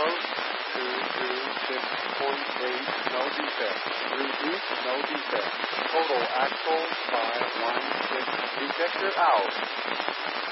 Approach 226.8, no defect. Reduce, no defect. Total axle 516. Detector out.